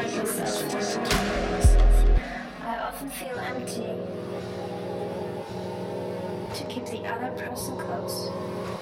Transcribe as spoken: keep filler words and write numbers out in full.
find myself wanting to hurt myself. I often feel empty to keep the other person close.